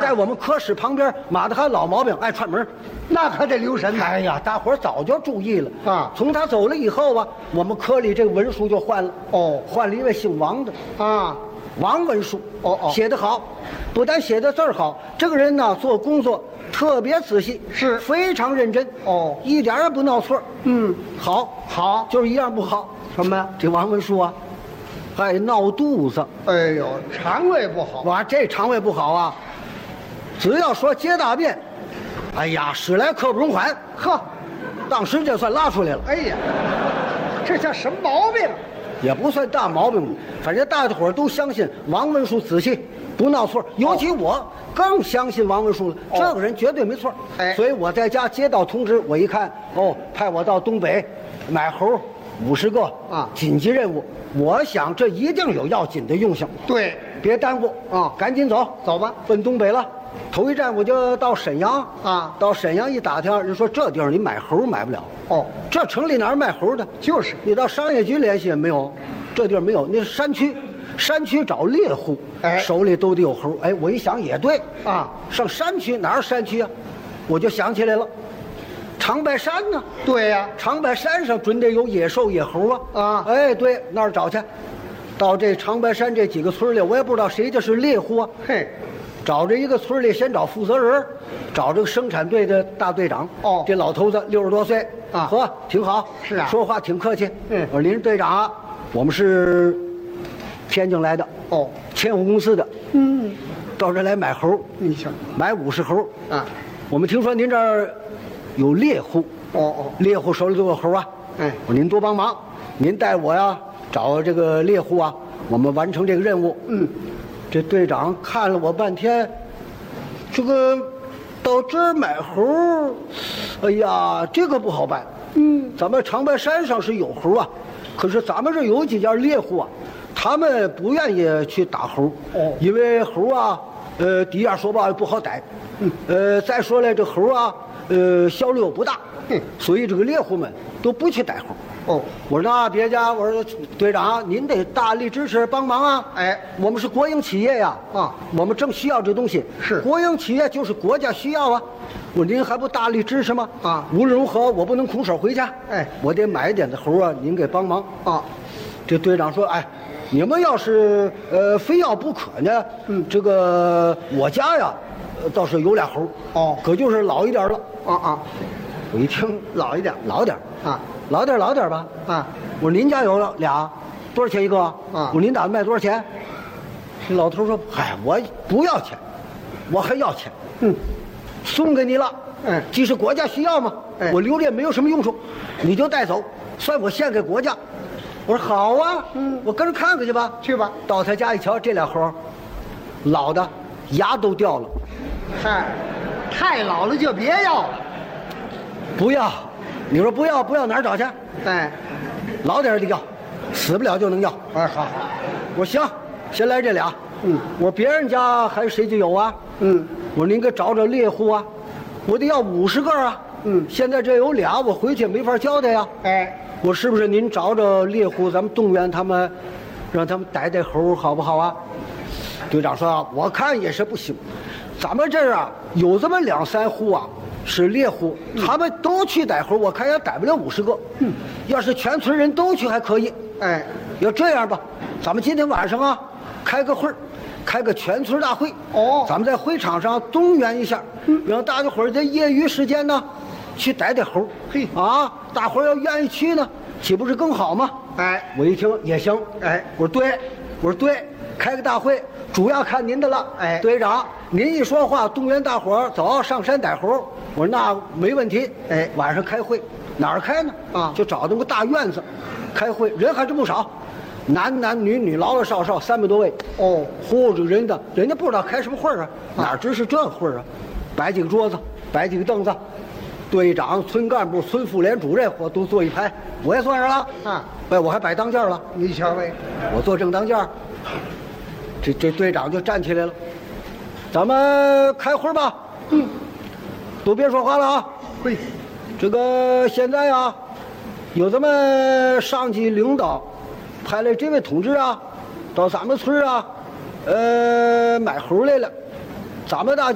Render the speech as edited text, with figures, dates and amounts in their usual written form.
在我们科室旁边马大汉老毛病爱串门， 那可得留神呐。 哎呀，大伙儿早就注意了啊。 从他走了以后啊，我们科里这个文书就换了。 哦， 换了一位姓王的啊， 王文书。 哦， 写得好，不但写的字儿好，这个人呢做工作特别仔细， 是非常认真。 哦， 一点也不闹错。 好， 就是一样不好。 什么呀？ 这王文书啊，还闹肚子。 哎呦，肠胃不好。 哇，这肠胃不好啊！只要说接大便，哎呀，史来刻不容缓。 呵， 当时就算拉出来了。 哎呀，这叫什么毛病？ 也不算大毛病，反正大家伙儿都相信王文书仔细，不闹错。尤其我更相信王文书了，这个人绝对没错。 哎， 所以我在家接到通知，我一看，派我到东北买猴50个啊， 紧急任务。我想这一定有要紧的用性。 对， 别耽误啊，赶紧走， 走吧， 奔东北了。头一站我就到沈阳啊， 到沈阳一打听，人说这地儿你买猴买不了。这城里哪儿卖猴的？ 就是你到商业局联系也没有，这地儿没有。那是山区，山区找猎户，手里都得有猴。哎，我一想也对啊， 上山区哪儿山区啊？我就想起来了，长白山呢？ 对呀， 长白山上准得有野兽野猴啊！ 啊， 哎，对，那儿找去。到这长白山这几个村里，我也不知道谁就是猎户啊。 嘿。 找着一个村里，先找负责人，找这个生产队的大队长。这老头子60多岁啊， 呵，挺好。 是啊， 说话挺客气。 我说您队长，我们是天津来的。千户公司的。到这儿来买猴。 你瞧， 买50猴啊。 我们听说您这儿有猎户。猎户手里都有猴啊。我说您多帮忙，您带我呀找这个猎户啊，我们完成这个任务。这队长看了我半天，这个到这儿买猴，哎呀，这个不好办。咱们长白山上是有猴啊，可是咱们这有几家猎户啊，他们不愿意去打猴。因为猴啊，第一样说吧不好逮，再说来这猴啊，效率又不大，所以这个猎户们都不去逮猴。我说那别家，我说队长，您得大力支持帮忙啊！我们是国营企业呀，我们正需要这东西。是国营企业就是国家需要啊！我说您还不大力支持吗？无论如何我不能空手回家，我得买一点子猴啊，您给帮忙啊！这队长说，你们要是非要不可呢，这个我家呀，倒是有俩猴，可就是老一点了。我一听老一点啊。老点吧我说您家有俩，多少钱一个我说您打算卖多少钱？这老头说：“我不要钱，我还要钱。送给你了。既是国家需要嘛，我留着也没有什么用处，你就带走，算我献给国家。”我说：“好啊，我跟着看看去吧。” 去吧。 到他家一瞧，这俩猴，老的牙都掉了。 太老了就别要了。 不要。你说不要哪儿找去？老点的要，死不了就能要。 好。 我说行，先来这俩。我说别人家还是谁就有啊？我说您给找猎户啊，我得要50个啊。现在这有俩，我回去没法交代呀。我是不是您找猎户，咱们动员他们，让他们逮猴好不好啊？队长说，我看也是不行，咱们这儿啊有这么2、3户啊。是猎户，他们都去逮猴，我看也逮不了50个。要是全村人都去还可以。要这样吧，咱们今天晚上啊，开个会儿，开个全村大会。咱们在会场上动员一下，让大家伙儿在业余时间呢，去逮猴。大伙儿要愿意去呢，岂不是更好吗？我一听也行。我说对，开个大会。主要看您的了，队长，您一说话，动员大伙儿走上山逮猴。我说那没问题。晚上开会，哪儿开呢？就找那个大院子，开会，人还真不少，男女老老少少300多位。嚯，这人的，人家不知道开什么会儿啊，哪知是这会儿啊？摆几个桌子，摆几个凳子，队长、村干部、村妇联主任我都坐一排，我也坐上了。我还摆当间了。 你瞧呗， 我坐正当间。这队长就站起来了，咱们开会吧。都别说话了啊。这个现在啊，有咱们上级领导派来这位同志啊，到咱们村啊，买猴来了，咱们大家